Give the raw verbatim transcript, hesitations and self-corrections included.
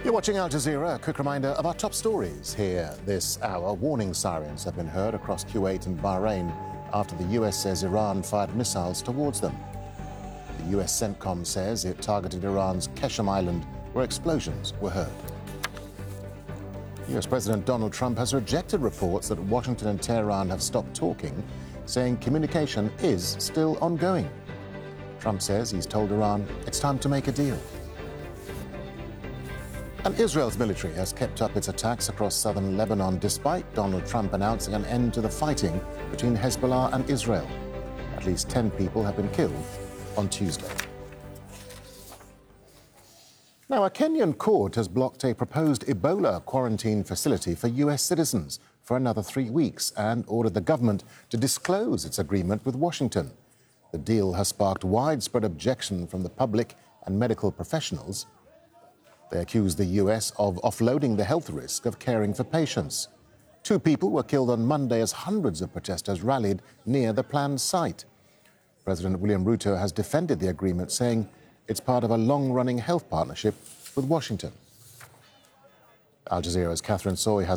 You're watching Al Jazeera. A quick reminder of our top stories here this hour. Warning sirens have been heard across Kuwait and Bahrain after the U S says Iran fired missiles towards them. The U S CENTCOM says it targeted Iran's Qeshm Island, where explosions were heard. U S President Donald Trump has rejected reports that Washington and Tehran have stopped talking, saying communication is still ongoing. Trump says he's told Iran it's time to make a deal. And Israel's military has kept up its attacks across southern Lebanon despite Donald Trump announcing an end to the fighting between Hezbollah and Israel. At least ten people have been killed on Tuesday. Now, a Kenyan court has blocked a proposed Ebola quarantine facility for U S citizens for another three weeks and ordered the government to disclose its agreement with Washington. The deal has sparked widespread objection from the public and medical professionals. They accuse the U S of offloading the health risk of caring for patients. Two people were killed on Monday as hundreds of protesters rallied near the planned site. President William Ruto has defended the agreement, saying it's part of a long-running health partnership with Washington. Al Jazeera's Catherine Soy has